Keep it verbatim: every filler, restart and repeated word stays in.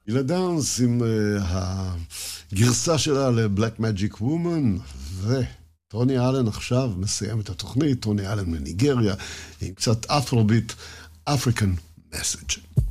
ילדאנס עם uh, הגרסה שלה לבלק מג'יק וומן, וטוני אלן עכשיו מסיים את התוכנית, טוני אלן מניגריה, עם קצת אפרוביט, אפריקן מסאג'.